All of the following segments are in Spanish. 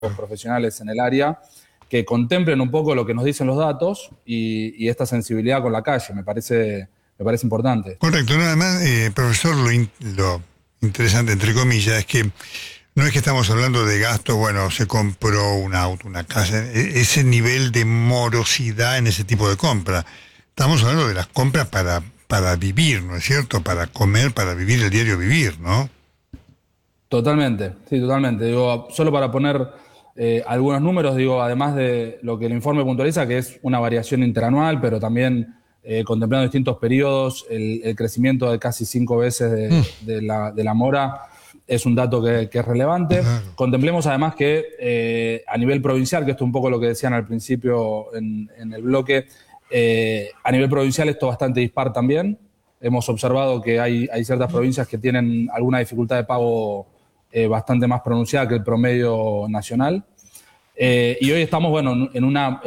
profesionales en el área que contemplen un poco lo que nos dicen los datos y esta sensibilidad con la calle. Me parece importante. Correcto. Nada más, profesor, lo interesante, entre comillas, es que no es que estamos hablando de gasto, bueno, se compró un auto, una casa, ese nivel de morosidad en ese tipo de compra. Estamos hablando de las compras para vivir, ¿no es cierto? Para comer, para vivir el diario vivir, ¿no? Totalmente, sí, totalmente. Digo, solo para poner algunos números, digo, además de lo que el informe puntualiza, que es una variación interanual, pero también contemplando distintos periodos, el crecimiento de casi 5 veces de la mora es un dato que es relevante. Claro. Contemplemos además que a nivel provincial, que esto es un poco lo que decían al principio en el bloque, a nivel provincial esto es bastante dispar también. Hemos observado que hay ciertas provincias que tienen alguna dificultad de pago bastante más pronunciada que el promedio nacional. Y hoy estamos, bueno, en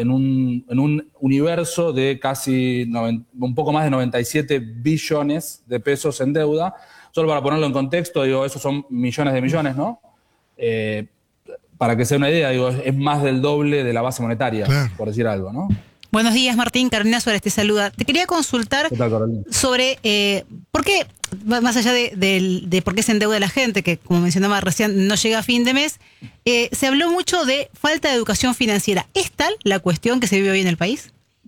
un universo de casi un poco más de 97 billones de pesos en deuda. Solo para ponerlo en contexto, digo, esos son millones de millones, ¿no? Para que sea una idea, digo, es más del doble de la base monetaria, claro, por decir algo, ¿no? Buenos días, Martín. Carolina Suárez te saluda. Te quería consultar sobre por qué, más allá de por qué se endeuda la gente, que como mencionaba recién no llega a fin de mes, se habló mucho de falta de educación financiera. ¿Es tal la cuestión que se vive hoy en el país?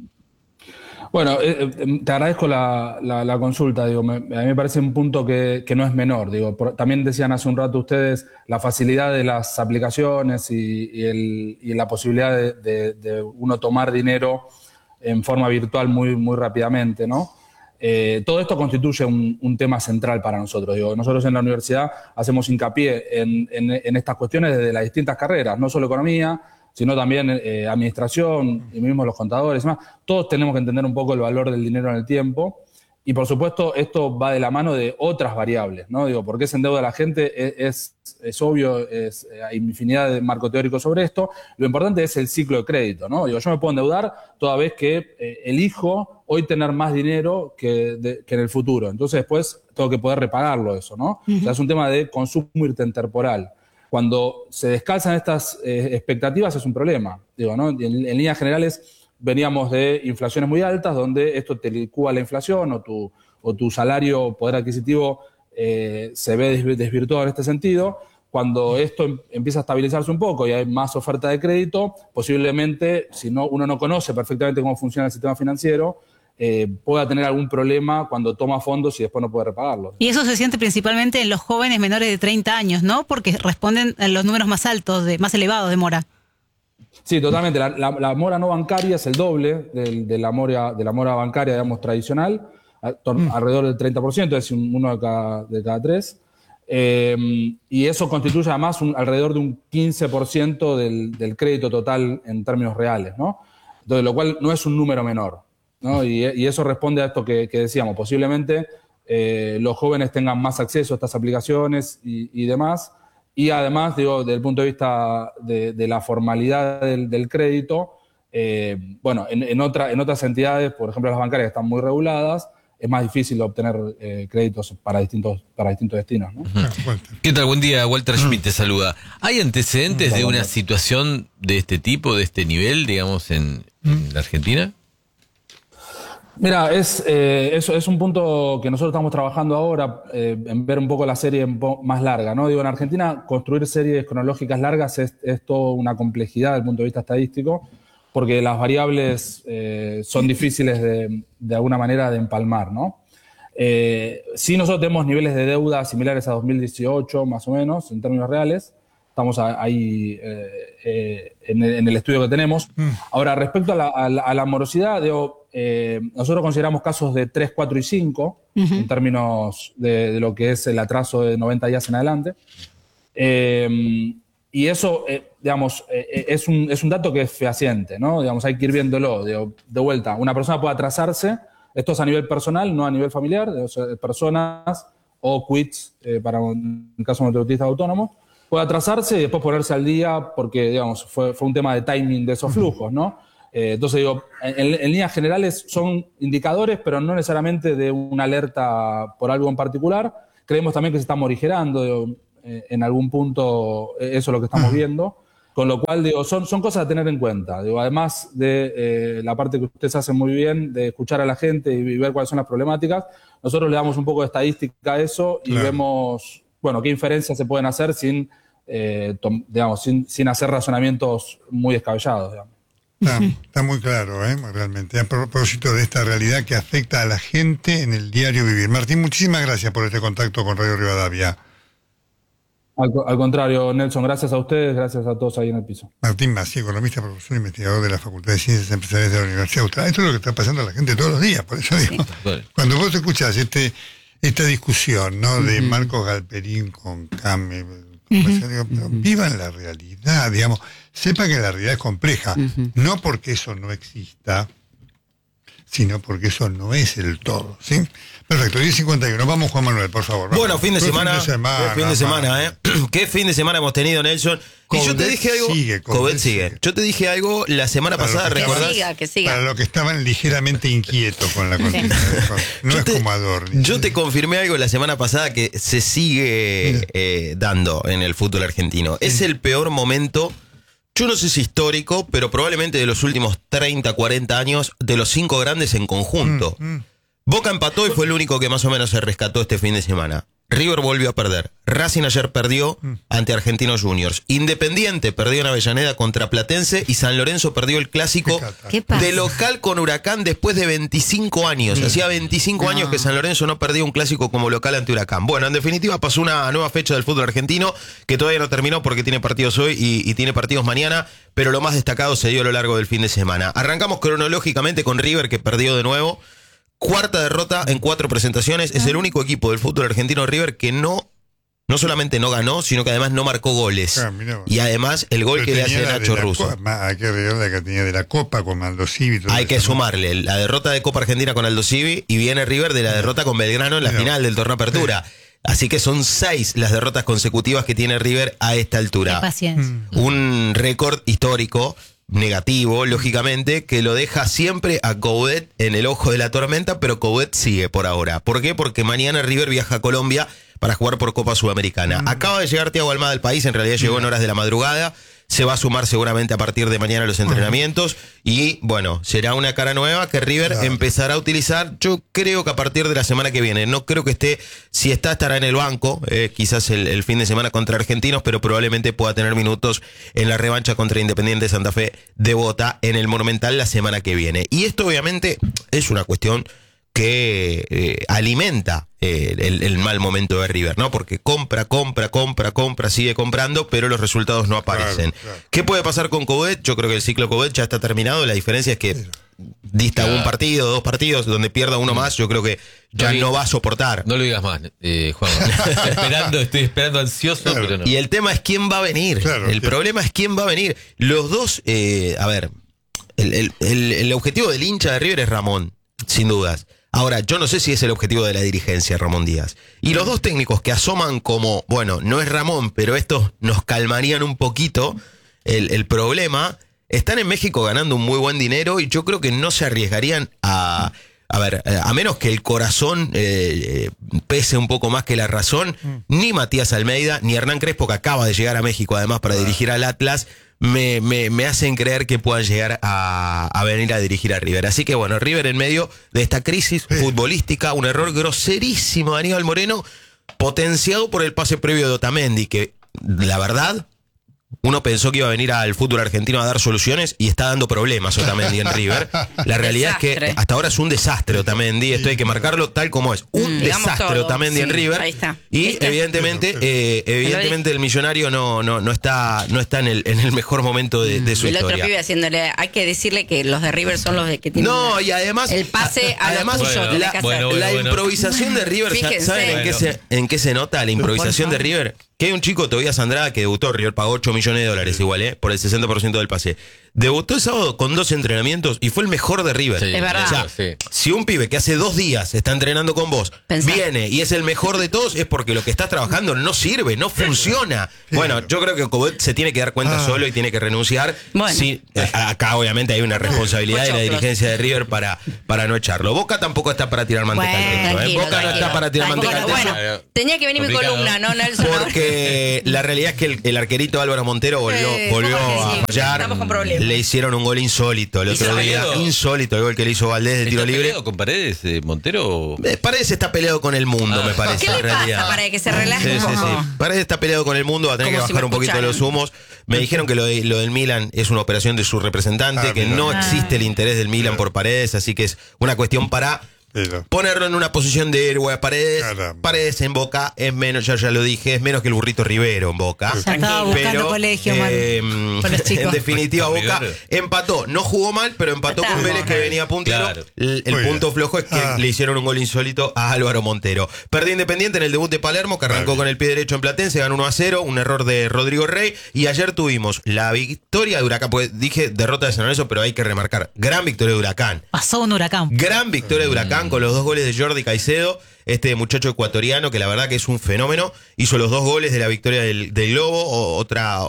Bueno, te agradezco la consulta. Digo, a mí me parece un punto que no es menor. Digo, también decían hace un rato ustedes la facilidad de las aplicaciones y la posibilidad de uno tomar dinero en forma virtual muy rápidamente, ¿no? Todo esto constituye un tema central para nosotros. Digo, nosotros en la universidad hacemos hincapié en estas cuestiones desde las distintas carreras, no solo economía, sino también administración y mismo los contadores y demás. Todos tenemos que entender un poco el valor del dinero en el tiempo y, por supuesto, esto va de la mano de otras variables, ¿no? Digo, ¿por qué se endeuda la gente? Es obvio, hay infinidad de marco teórico sobre esto. Lo importante es el ciclo de crédito, ¿no? Digo, yo me puedo endeudar toda vez que elijo hoy tener más dinero que en el futuro. Entonces, después tengo que poder repagarlo eso, ¿no? O sea, es un tema de consumo intertemporal. Cuando se descalzan estas expectativas es un problema. Digo, ¿no? En líneas generales veníamos de inflaciones muy altas donde esto te licúa la inflación o tu salario, poder adquisitivo se ve desvirtuado en este sentido. Cuando esto empieza a estabilizarse un poco y hay más oferta de crédito, posiblemente, si uno no conoce perfectamente cómo funciona el sistema financiero, pueda tener algún problema cuando toma fondos y después no puede repagarlos. Y eso se siente principalmente en los jóvenes menores de 30 años, ¿no? Porque responden a los números más altos, más elevados de mora. Sí, totalmente. La mora no bancaria es el doble de la mora bancaria, digamos, tradicional, alrededor del 30%, es uno de cada tres. Y eso constituye además alrededor de un 15% del crédito total en términos reales, ¿no? Entonces, lo cual no es un número menor, ¿no? Y eso responde a esto que decíamos. Posiblemente los jóvenes tengan más acceso a estas aplicaciones y demás. Y además, digo, desde el punto de vista de la formalidad del crédito, bueno, en otras entidades, por ejemplo las bancarias que están muy reguladas, es más difícil obtener créditos para distintos destinos, ¿no? ¿Qué tal? Buen día, Walter Schmidt te saluda. ¿Hay antecedentes de una situación de este tipo, de este nivel, digamos, en la Argentina? Mira, eso es un punto que nosotros estamos trabajando ahora, en ver un poco la serie más larga, ¿no? Digo, en Argentina construir series cronológicas largas es toda una complejidad desde el punto de vista estadístico, porque las variables son difíciles de alguna manera de empalmar, ¿no? Sí, nosotros tenemos niveles de deuda similares a 2018, más o menos, en términos reales. Estamos ahí en el estudio que tenemos. Ahora, respecto a la morosidad, digo, nosotros consideramos casos de 3, 4 y 5 en términos de lo que es el atraso de 90 días en adelante. Y eso, digamos, es un dato que es fehaciente, ¿no? Digamos, hay que ir viéndolo. Digo, de vuelta, una persona puede atrasarse, esto es a nivel personal, no a nivel familiar, personas o quits, para un caso de monotributista autónomo, puede atrasarse y después ponerse al día porque, digamos, fue un tema de timing de esos flujos, ¿no? Entonces, digo, en líneas generales son indicadores, pero no necesariamente de una alerta por algo en particular. Creemos también que se está morigerando, digo, en algún punto eso es lo que estamos viendo. Con lo cual, digo, son cosas a tener en cuenta. Digo, además de la parte que ustedes hacen muy bien, de escuchar a la gente y ver cuáles son las problemáticas, nosotros le damos un poco de estadística a eso y vemos, bueno, qué inferencias se pueden hacer sin hacer razonamientos muy descabellados, digamos. Está muy claro, realmente. A propósito de esta realidad que afecta a la gente en el diario vivir. Martín, muchísimas gracias por este contacto con Radio Rivadavia. Al contrario, Nelson, gracias a ustedes, gracias a todos ahí en el piso. Martín Massi, economista, profesor e investigador de la Facultad de Ciencias Empresariales de la Universidad Austral. Esto es lo que está pasando a la gente todos los días, por eso digo. Cuando vos escuchás esta discusión, ¿no? De Marcos Galperín con Came, digo, pero vivan la realidad, digamos, sepa que la realidad es compleja, no porque eso no exista, sino porque eso no es el todo, ¿sí? Perfecto, 10:51. Vamos, Juan Manuel, por favor. Vamos. Bueno, fin de semana, Qué fin de semana hemos tenido, Nelson. Y yo te dije algo. COVID sigue. Yo te dije algo la semana pasada, ¿recordás? Que siga. Para los que estaban ligeramente inquietos con la continuidad. No es como Adorni. Yo te confirmé algo la semana pasada que se sigue dando en el fútbol argentino. Es el peor momento. Yo no sé si histórico, pero probablemente de los últimos 30, 40 años, de los 5 grandes en conjunto. Boca empató y fue el único que más o menos se rescató este fin de semana. River volvió a perder. Racing ayer perdió ante Argentinos Juniors. Independiente perdió en Avellaneda contra Platense y San Lorenzo perdió el clásico de local con Huracán después de 25 años. Hacía 25 años que San Lorenzo no perdía un clásico como local ante Huracán. Bueno, en definitiva pasó una nueva fecha del fútbol argentino que todavía no terminó porque tiene partidos hoy y tiene partidos mañana, pero lo más destacado se dio a lo largo del fin de semana. Arrancamos cronológicamente con River, que perdió de nuevo. 4ª derrota en 4 presentaciones. Es el único equipo del fútbol argentino, River, que no solamente no ganó, sino que además no marcó goles. Y además el gol que le hace Nacho Russo. Hay que agregar la que tenía de la Copa con Aldosivi. Hay que sumarle la derrota de Copa Argentina con Aldosivi y viene River de la derrota con Belgrano en la final del torneo Apertura. Así que son 6 las derrotas consecutivas que tiene River a esta altura. Qué paciencia. Un récord histórico. Negativo, lógicamente, que lo deja siempre a Coudet en el ojo de la tormenta, pero Coudet sigue por ahora. ¿Por qué? Porque mañana River viaja a Colombia para jugar por Copa Sudamericana. Acaba de llegar Thiago Almada al país, en realidad llegó en horas de la madrugada. Se va a sumar seguramente a partir de mañana a los entrenamientos y, bueno, será una cara nueva que River empezará a utilizar, yo creo que a partir de la semana que viene. No creo que esté, si estará en el banco, quizás el fin de semana contra Argentinos, pero probablemente pueda tener minutos en la revancha contra Independiente Santa Fe de Bogotá en el Monumental la semana que viene. Y esto obviamente es una cuestión que alimenta el mal momento de River, ¿no? Porque compra, sigue comprando, pero los resultados no aparecen. Claro. ¿Qué puede pasar con Coudet? Yo creo que el ciclo Coudet ya está terminado. La diferencia es que dista un partido, 2 partidos, donde pierda uno más, yo creo que ya no va a soportar. No lo digas más, Juan. Estoy esperando ansioso, pero no. Y el tema es quién va a venir. El problema es quién va a venir. Los dos, a ver, el objetivo del hincha de River es Ramón, sin dudas. Ahora, yo no sé si es el objetivo de la dirigencia, Ramón Díaz. Y los dos técnicos que asoman como, bueno, no es Ramón, pero estos nos calmarían un poquito el problema, están en México ganando un muy buen dinero y yo creo que no se arriesgarían a menos que el corazón pese un poco más que la razón, ni Matías Almeida, ni Hernán Crespo, que acaba de llegar a México además para dirigir al Atlas, me hacen creer que puedan llegar a venir a dirigir a River. Así que bueno, River en medio de esta crisis futbolística, un error groserísimo de Aníbal Moreno, potenciado por el pase previo de Otamendi, que la verdad uno pensó que iba a venir al fútbol argentino a dar soluciones y está dando problemas Otamendi en River. La realidad es que hasta ahora es un desastre Otamendi, esto hay que marcarlo tal como es. Un desastre Otamendi en River. Ahí está. Y evidentemente el millonario no está en el mejor momento de su historia. El otro pibe haciéndole, hay que decirle que los de River son los que tienen y además el pase a los tuyos. La improvisación de River, ¿saben en qué se nota la improvisación de River? Que hay un chico, Tobías Andrada, que debutó, River pagó $8 millones igual, por el 60% del pase. Debutó el sábado con 2 entrenamientos y fue el mejor de River. Sí, es verdad. O sea, si un pibe que hace 2 días está entrenando con vos, viene y es el mejor de todos, es porque lo que estás trabajando no sirve, no funciona. Bueno, yo creo que Coboet se tiene que dar cuenta solo y tiene que renunciar. Bueno. Sí, acá obviamente hay una responsabilidad de la dirigencia de River para no echarlo. Boca tampoco está para tirar manteca al techo. Boca no está para tirar manteca al techo. Bueno, tenía que venir mi columna, ¿no, Nelson? Porque la realidad es que el arquerito Álvaro Montero volvió a fallar. Estamos con problemas. Le hicieron un gol insólito el otro día. Insólito el gol que le hizo Valdés de tiro libre. ¿Está peleado con Paredes, Montero? Paredes está peleado con el mundo, me parece. ¿Qué le en realidad. pasa para que se relaje? Sí. Paredes está peleado con el mundo, va a tener que Como si bajar me un poquito escucharan. los humos. Me dijeron que lo del Milan es una operación de su representante, que no existe el interés del Milan por Paredes, así que es una cuestión para ponerlo en una posición de héroe a Paredes. Paredes en Boca es menos, ya lo dije, es menos que el burrito Rivero en Boca. Ya estaba buscando colegio, con los chicos. En definitiva, Boca empató, no jugó mal, pero empató con Vélez, que venía puntero. Claro. El punto flojo es que le hicieron un gol insólito a Álvaro Montero. Perdió Independiente en el debut de Palermo, que arrancó con el pie derecho en Platense, ganó 1-0, un error de Rodrigo Rey. Y ayer tuvimos la victoria de Huracán, pues dije derrota de San Lorenzo, pero hay que remarcar, gran victoria de Huracán. Pasó un huracán. Gran victoria de Huracán con los 2 goles de Jordi Caicedo, este muchacho ecuatoriano que la verdad que es un fenómeno. Hizo los 2 goles de la victoria del Globo,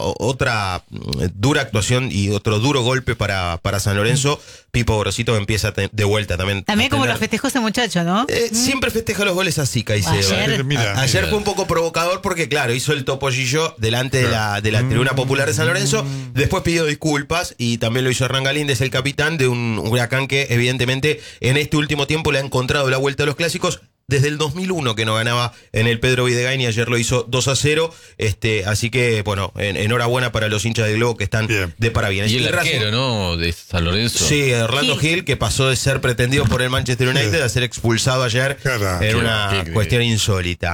otra dura actuación y otro duro golpe para San Lorenzo. Pipo Gorosito empieza de vuelta también. También como lo festejó ese muchacho, ¿no? Siempre festeja los goles así, Caicedo. Ayer fue un poco provocador porque, claro, hizo el topollillo delante de la tribuna popular de San Lorenzo. Después pidió disculpas y también lo hizo Hernán Galíndez, el capitán de un Huracán que evidentemente en este último tiempo le ha encontrado la vuelta a los clásicos. Desde el 2001 que no ganaba en el Pedro Videgain y ayer lo hizo 2-0. Así que, bueno, enhorabuena para los hinchas del Globo que están de parabienes. Y el arquero, ¿no? De San Lorenzo. Sí, Orlando Gil, que pasó de ser pretendido por el Manchester United a ser expulsado ayer en una cuestión insólita.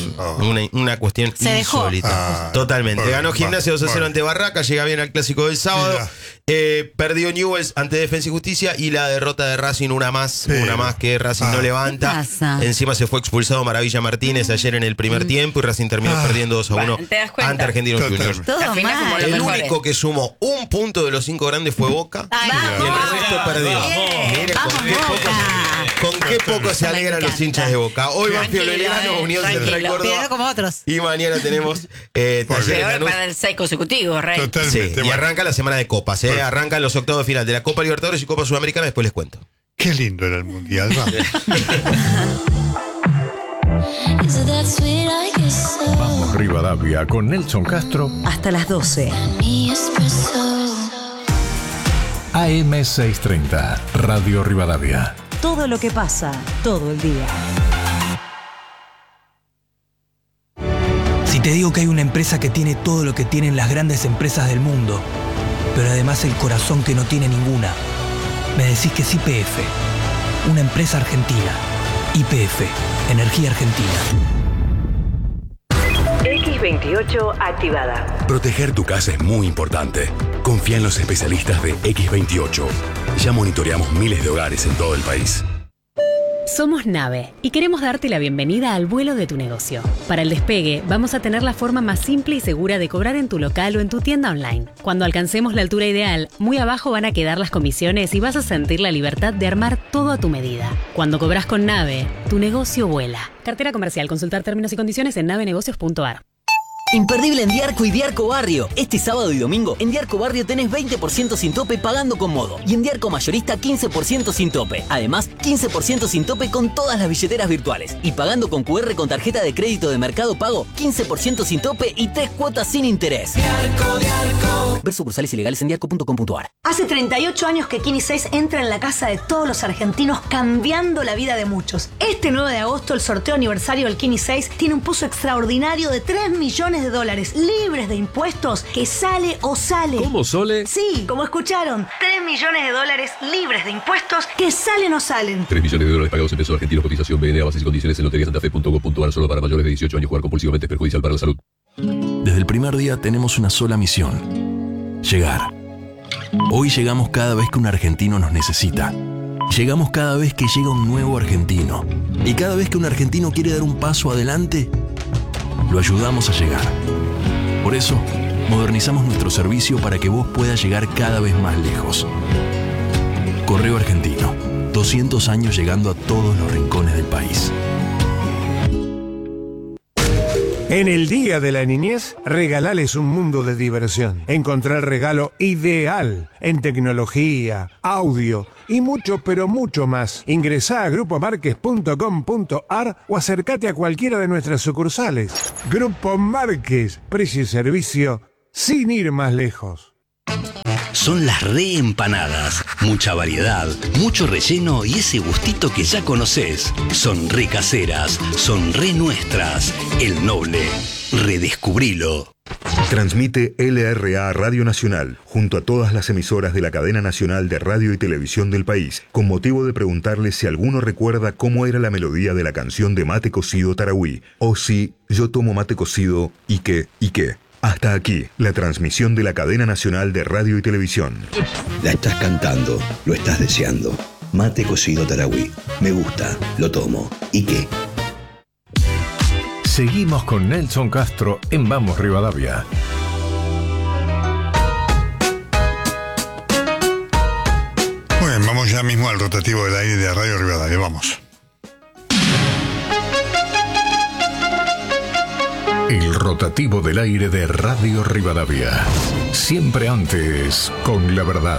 Una cuestión insólita. Totalmente. Ganó Gimnasia 2-0 ante Barraca, llega bien al clásico del sábado. Perdió Newell's ante Defensa y Justicia y la derrota de Racing, una más que Racing no levanta. Encima se fue expulsado Maravilla Martínez ayer en el primer tiempo y Racing terminó perdiendo 2-1 ante Argentinos Juniors. El único que sumó un punto de los 5 grandes fue Boca y el resto perdió. Miren con qué poco se alegran los hinchas de Boca. Hoy Banfield Belgrano, Unión Central Córdoba. Como otros. Y mañana tenemos Peor para el 6 consecutivo, Rey. Sí, y arranca la semana de copas. Arrancan los octavos de final de la Copa Libertadores y Copa Sudamericana. Después les cuento. Qué lindo era el Mundial, vamos. Vamos Rivadavia con Nelson Castro hasta las 12. AM 630, Radio Rivadavia. Todo lo que pasa, todo el día. Si te digo que hay una empresa que tiene todo lo que tienen las grandes empresas del mundo, pero además el corazón que no tiene ninguna, me decís que es YPF, una empresa argentina. YPF, Energía Argentina. X28 activada. Proteger tu casa es muy importante. Confía en los especialistas de X28. Ya monitoreamos miles de hogares en todo el país. Somos Nave y queremos darte la bienvenida al vuelo de tu negocio. Para el despegue, vamos a tener la forma más simple y segura de cobrar en tu local o en tu tienda online. Cuando alcancemos la altura ideal, muy abajo van a quedar las comisiones y vas a sentir la libertad de armar todo a tu medida. Cuando cobras con Nave, tu negocio vuela. Cartera comercial. Consultar términos y condiciones en navenegocios.ar. Imperdible en Diarco y Diarco Barrio. Este sábado y domingo en Diarco Barrio tenés 20% sin tope pagando con modo. Y en Diarco Mayorista 15% sin tope. Además, 15% sin tope con todas las billeteras virtuales. Y pagando con QR con tarjeta de crédito de Mercado Pago, 15% sin tope y 3 cuotas sin interés. Diarco. Ver sucursales ilegales en diarco.com.ar. Hace 38 años que Kini 6 entra en la casa de todos los argentinos, cambiando la vida de muchos. Este 9 de agosto, el sorteo aniversario del Kini 6 tiene un pozo extraordinario de $3 millones libres de impuestos, que sale o sale. ¿Cómo, Sole? Sí, como escucharon, $3 millones libres de impuestos, que salen o salen. $3 millones pagados en pesos argentinos, cotización BNA, bases y condiciones en loteriasantafe.com.ar, solo para mayores de 18 años. Jugar compulsivamente es perjudicial para la salud. Desde el primer día tenemos una sola misión: llegar. Hoy llegamos cada vez que un argentino nos necesita. Llegamos cada vez que llega un nuevo argentino. Y cada vez que un argentino quiere dar un paso adelante, lo ayudamos a llegar. Por eso, modernizamos nuestro servicio para que vos puedas llegar cada vez más lejos. Correo Argentino, 200 años llegando a todos los rincones del país. En el Día de la Niñez, regalales un mundo de diversión. Encontrá el regalo ideal en tecnología, audio y mucho, pero mucho más. Ingresá a grupomarques.com.ar o acércate a cualquiera de nuestras sucursales. Grupo Márquez, precio y servicio sin ir más lejos. Son las reempanadas. Mucha variedad, mucho relleno y ese gustito que ya conocés. Son re caseras, son re nuestras. El Noble. Redescubrilo. Transmite LRA Radio Nacional, junto a todas las emisoras de la cadena nacional de radio y televisión del país, con motivo de preguntarles si alguno recuerda cómo era la melodía de la canción de Mate Cocido Tarahui, o si yo tomo mate cocido y qué. Hasta aquí, la transmisión de la cadena nacional de radio y televisión. La estás cantando, lo estás deseando. Mate Cocido Tarahui. Me gusta, lo tomo. ¿Y qué? Seguimos con Nelson Castro en Vamos Rivadavia. Bueno, vamos ya mismo al rotativo del aire de Radio Rivadavia. Vamos. El rotativo del aire de Radio Rivadavia. Siempre antes, con la verdad.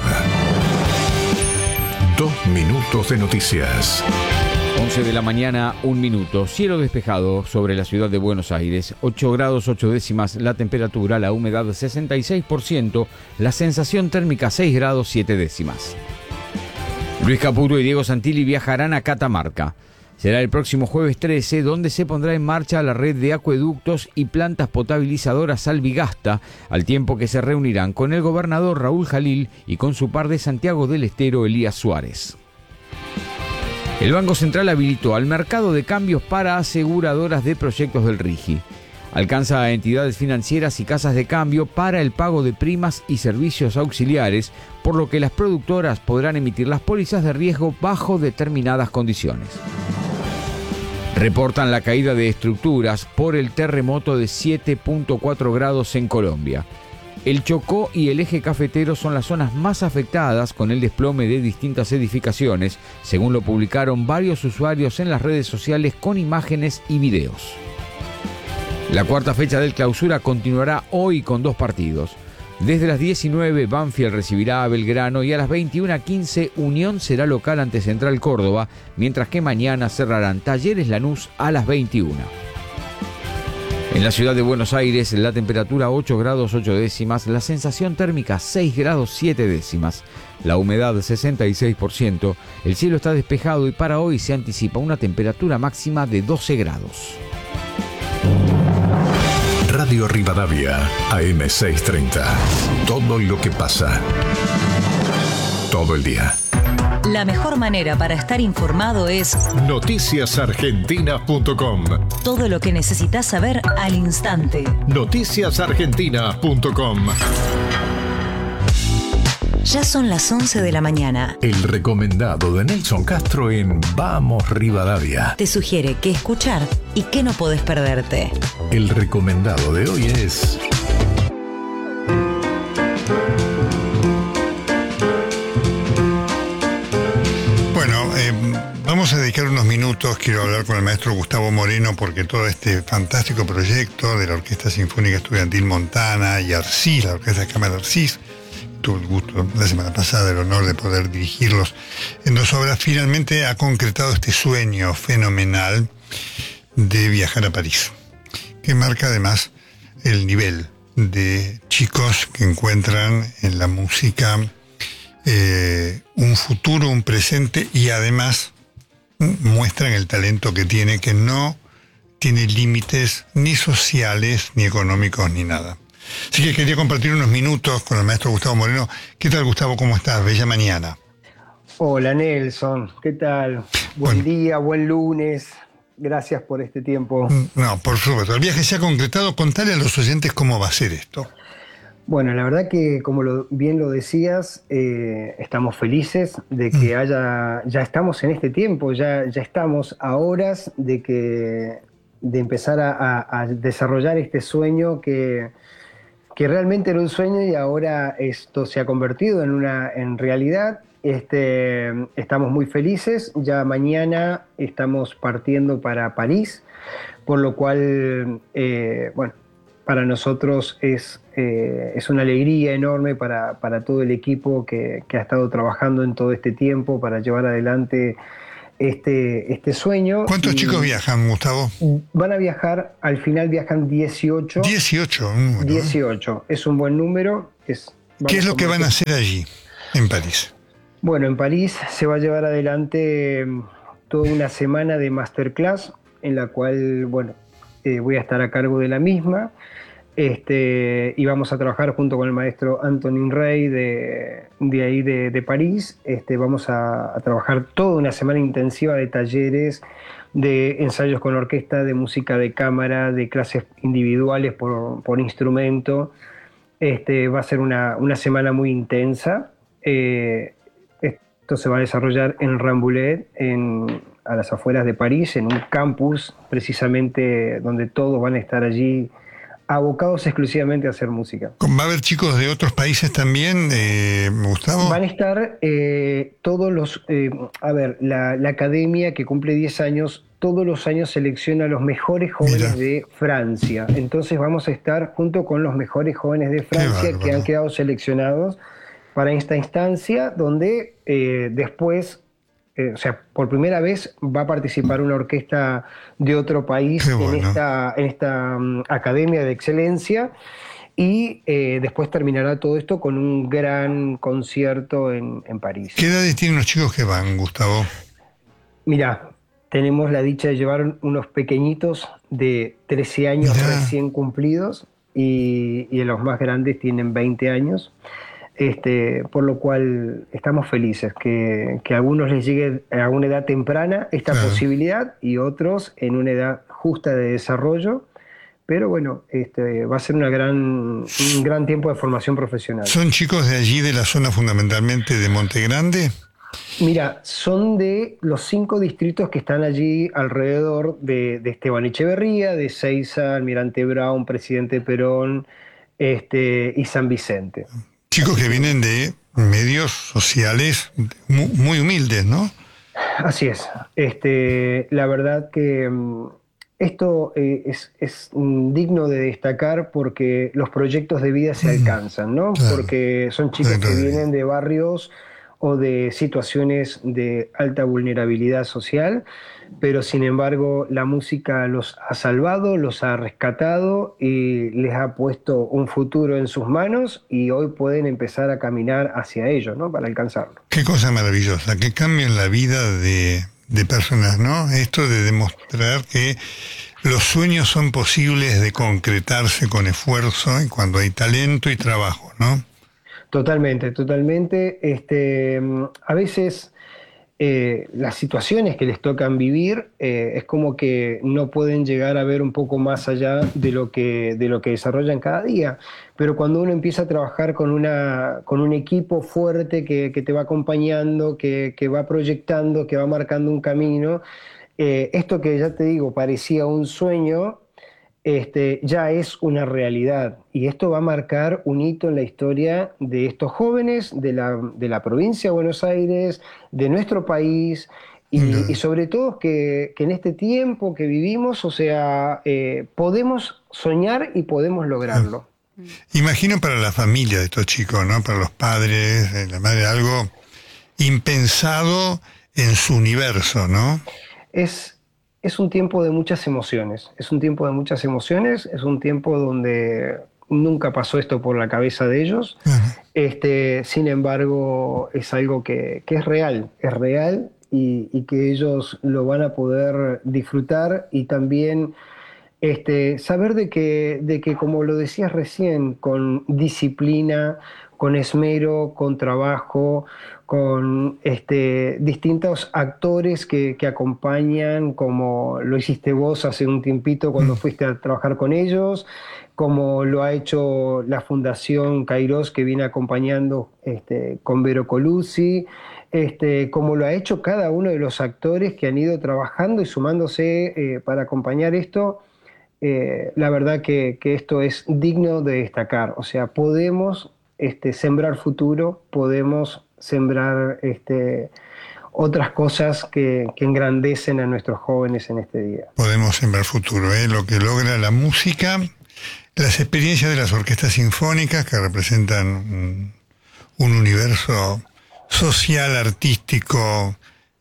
2 minutos de noticias. 11 de la mañana, 1 minuto. Cielo despejado sobre la ciudad de Buenos Aires. 8 grados 8 décimas la temperatura, la humedad 66%, la sensación térmica 6 grados 7 décimas. Luis Caputo y Diego Santilli viajarán a Catamarca. Será el próximo jueves 13, donde se pondrá en marcha la red de acueductos y plantas potabilizadoras Salvigasta, al tiempo que se reunirán con el gobernador Raúl Jalil y con su par de Santiago del Estero, Elías Suárez. El Banco Central habilitó al mercado de cambios para aseguradoras de proyectos del RIGI. Alcanza a entidades financieras y casas de cambio para el pago de primas y servicios auxiliares, por lo que las productoras podrán emitir las pólizas de riesgo bajo determinadas condiciones. Reportan la caída de estructuras por el terremoto de 7.4 grados en Colombia. El Chocó y el eje cafetero son las zonas más afectadas con el desplome de distintas edificaciones, según lo publicaron varios usuarios en las redes sociales con imágenes y videos. La cuarta fecha del Clausura continuará hoy con 2 partidos. Desde las 19, Banfield recibirá a Belgrano y a las 21:15, Unión será local ante Central Córdoba, mientras que mañana cerrarán Talleres Lanús a las 21. En la ciudad de Buenos Aires, la temperatura 8 grados 8 décimas, la sensación térmica 6 grados 7 décimas, la humedad 66%, el cielo está despejado y para hoy se anticipa una temperatura máxima de 12 grados. Radio Rivadavia, AM630. Todo lo que pasa. Todo el día. La mejor manera para estar informado es noticiasargentina.com. Todo lo que necesitas saber al instante. Noticiasargentina.com. Ya son las 11 de la mañana. El recomendado de Nelson Castro en Vamos Rivadavia. Te sugiere qué escuchar y qué no podés perderte. El recomendado de hoy es... Bueno, vamos a dedicar unos minutos, quiero hablar con el maestro Gustavo Moreno, porque todo este fantástico proyecto de la Orquesta Sinfónica Estudiantil Montana y Arcis, la Orquesta de Cámara Arcis, tuve el gusto la semana pasada, el honor de poder dirigirlos en 2 obras, finalmente ha concretado este sueño fenomenal de viajar a París, que marca además el nivel de chicos que encuentran en la música un futuro, un presente, y además muestran el talento que tiene, que no tiene límites ni sociales, ni económicos, ni nada. Así que quería compartir unos minutos con el maestro Gustavo Moreno. ¿Qué tal, Gustavo? ¿Cómo estás? Bella mañana. Hola, Nelson. ¿Qué tal? Buen día, buen lunes. Gracias por este tiempo. No, por supuesto. El viaje se ha concretado. Contale a los oyentes cómo va a ser esto. Bueno, la verdad que, como bien lo decías, estamos felices de que ya estamos en este tiempo, ya estamos a horas de empezar a desarrollar este sueño que que realmente era un sueño y ahora esto se ha convertido en realidad. Estamos muy felices, ya mañana estamos partiendo para París, por lo cual, bueno, para nosotros es una alegría enorme para todo el equipo que ha estado trabajando en todo este tiempo para llevar adelante este sueño. ¿Cuántos chicos viajan, Gustavo? Van a viajar, al final viajan 18. 18. Bueno. 18, es un buen número. ¿Qué es lo que van a hacer allí, en París? Bueno, en París se va a llevar adelante toda una semana de masterclass, en la cual, bueno, voy a estar a cargo de la misma, y vamos a trabajar junto con el maestro Antonin Rey de ahí de París. Vamos a trabajar toda una semana intensiva de talleres, de ensayos con orquesta, de música de cámara, de clases individuales por instrumento. Va a ser una semana muy intensa. Esto se va a desarrollar en Rambouillet, a las afueras de París, en un campus precisamente donde todos van a estar allí abocados exclusivamente a hacer música. ¿Va a haber chicos de otros países también, Gustavo? Van a estar todos los... la academia, que cumple 10 años, todos los años selecciona a los mejores jóvenes de Francia. Entonces vamos a estar junto con los mejores jóvenes de Francia que han quedado seleccionados para esta instancia, donde después, o sea, por primera vez va a participar una orquesta de otro país en esta academia de excelencia, y después terminará todo esto con un gran concierto en París. ¿Qué edades tienen los chicos que van, Gustavo? Mirá, tenemos la dicha de llevar unos pequeñitos de 13 años recién cumplidos, y los más grandes tienen 20 años. Por lo cual estamos felices que a algunos les llegue a una edad temprana esta posibilidad, y otros en una edad justa de desarrollo, pero bueno, va a ser un gran tiempo de formación profesional. ¿Son chicos de allí, de la zona fundamentalmente de Monte Grande? Mira, son de los 5 distritos que están allí alrededor de Esteban Echeverría, de Seiza, Almirante Brown, Presidente Perón, y San Vicente. Chicos que vienen de medios sociales muy humildes, ¿no? Así es. La verdad que esto es digno de destacar, porque los proyectos de vida se alcanzan, ¿no? Claro. Porque son chicos que vienen de barrios o de situaciones de alta vulnerabilidad social, pero sin embargo la música los ha salvado, los ha rescatado y les ha puesto un futuro en sus manos, y hoy pueden empezar a caminar hacia ello, ¿no? Para alcanzarlo. Qué cosa maravillosa, que cambian la vida de personas, ¿no? Esto de demostrar que los sueños son posibles de concretarse con esfuerzo, y cuando hay talento y trabajo, ¿no? Totalmente, totalmente. A veces las situaciones que les tocan vivir es como que no pueden llegar a ver un poco más allá de lo que desarrollan cada día. Pero cuando uno empieza a trabajar con un equipo fuerte que te va acompañando, que va proyectando, que va marcando un camino, esto que ya te digo parecía un sueño, ya es una realidad, y esto va a marcar un hito en la historia de estos jóvenes de la provincia de Buenos Aires, de nuestro país, y sobre todo que en este tiempo que vivimos, o sea, podemos soñar y podemos lograrlo. Imagino para la familia de estos chicos, ¿no? Para los padres, la madre, algo impensado en su universo, ¿no? Es un tiempo de muchas emociones, es un tiempo donde nunca pasó esto por la cabeza de ellos. Sin embargo, es algo que es real, y que ellos lo van a poder disfrutar, y también saber de que, como lo decías recién, con disciplina, con esmero, con trabajo, con distintos actores que acompañan, como lo hiciste vos hace un tiempito cuando fuiste a trabajar con ellos, como lo ha hecho la Fundación Kairos, que viene acompañando con Vero Colucci, como lo ha hecho cada uno de los actores que han ido trabajando y sumándose para acompañar esto. la verdad que esto es digno de destacar. O sea, podemos sembrar futuro, podemos sembrar otras cosas que engrandecen a nuestros jóvenes en este día. Podemos sembrar futuro, lo que logra la música, las experiencias de las orquestas sinfónicas que representan un universo social, artístico,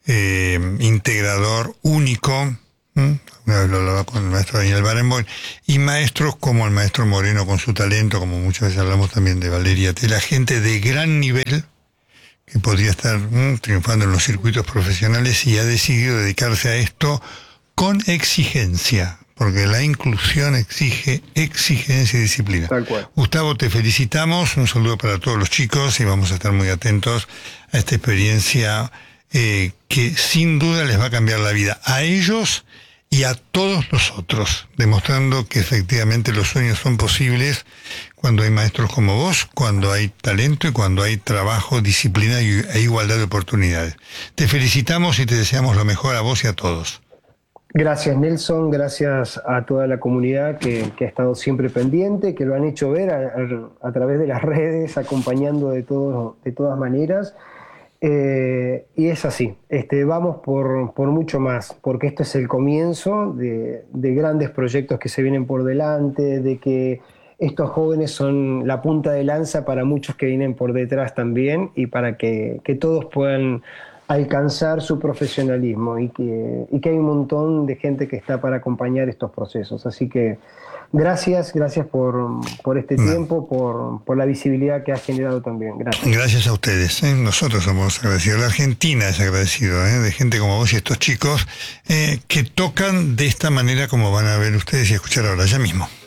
integrador, único. Una vez lo hablaba con el maestro Daniel Barenboim, y maestros como el maestro Moreno con su talento, como muchas veces hablamos también de Valeria Tela, gente de gran nivel que podría estar triunfando en los circuitos profesionales y ha decidido dedicarse a esto con exigencia, porque la inclusión exige exigencia y disciplina. Tal cual. Gustavo, te felicitamos, un saludo para todos los chicos y vamos a estar muy atentos a esta experiencia que sin duda les va a cambiar la vida a ellos y a todos los otros, demostrando que efectivamente los sueños son posibles cuando hay maestros como vos, cuando hay talento y cuando hay trabajo, disciplina e igualdad de oportunidades. Te felicitamos y te deseamos lo mejor a vos y a todos. Gracias, Nelson, gracias a toda la comunidad que ha estado siempre pendiente, que lo han hecho ver a través de las redes, acompañando de todas maneras. Y es así, vamos por mucho más, porque esto es el comienzo de grandes proyectos que se vienen por delante, de que estos jóvenes son la punta de lanza para muchos que vienen por detrás también, y para que todos puedan alcanzar su profesionalismo, y que hay un montón de gente que está para acompañar estos procesos. Así que gracias por este tiempo, por la visibilidad que ha generado también. Gracias. Gracias a ustedes. Nosotros somos agradecidos. La Argentina es agradecido de gente como vos y estos chicos que tocan de esta manera, como van a ver ustedes y escuchar ahora ya mismo.